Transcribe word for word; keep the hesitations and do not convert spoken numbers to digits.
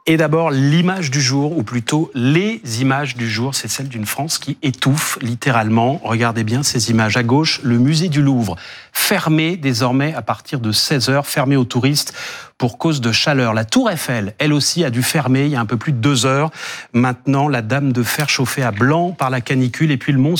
Et d'abord, l'image du jour, ou plutôt les images du jour, c'est celle d'une France qui étouffe littéralement. Regardez bien ces images. À gauche, le musée du Louvre, fermé désormais à partir de seize heures, fermé aux touristes pour cause de chaleur. La Tour Eiffel, elle aussi, a dû fermer il y a un peu plus de deux heures. Maintenant, la Dame de Fer chauffée à blanc par la canicule, et puis le Mont